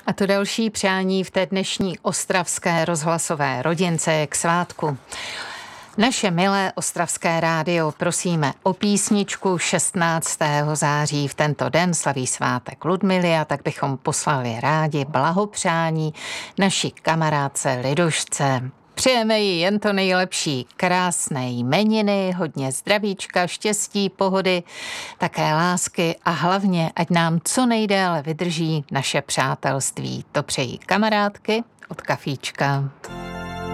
A to další přání v té dnešní ostravské rozhlasové rodince k svátku. Naše milé ostravské rádio prosíme o písničku 16. září. V tento den slaví svátek Ludmily, a tak bychom poslali rádi blahopřání naší kamarádce Lidušce. Přejeme jí jen to nejlepší, krásné jmeniny, hodně zdravíčka, štěstí, pohody, také lásky a hlavně, ať nám co nejdéle vydrží naše přátelství. To přejí kamarádky od Kafíčka.